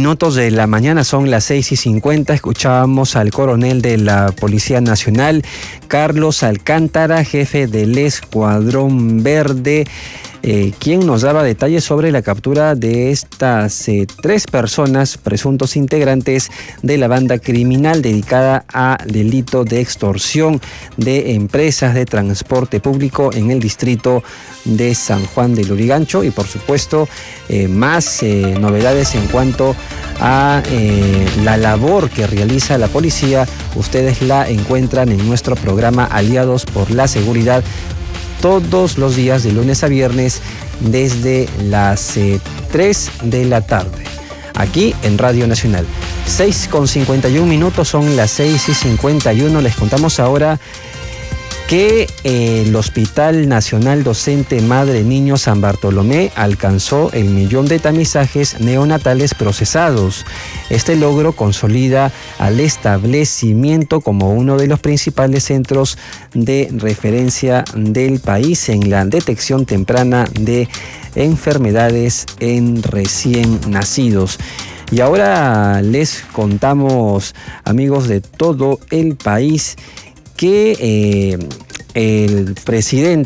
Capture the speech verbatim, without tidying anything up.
minutos de la mañana, son las seis y cincuenta. Escuchábamos al coronel de la Policía Nacional, Carlos Alcántara, jefe del Escuadrón Verde, eh, quien nos daba detalles sobre la captura de estas eh, tres personas, presuntos integrantes de la banda criminal dedicada a delito de extorsión de empresas de transporte público en el distrito de San Juan del Lurigancho. Y por supuesto eh, más eh, novedades en cuanto a eh, la labor que realiza la policía. Ustedes la encuentran en nuestro programa Aliados por la Seguridad todos los días de lunes a viernes desde las eh, tres de la tarde aquí en Radio Nacional. seis con cincuenta y un minutos, son las seis y cincuenta y uno. Les contamos ahora que eh, el Hospital Nacional Docente Madre Niño San Bartolomé alcanzó el millón de tamizajes neonatales procesados. Este logro consolida al establecimiento como uno de los principales centros de referencia del país en la detección temprana de enfermedades en recién nacidos. Y ahora les contamos, amigos de todo el país, que eh, el presidente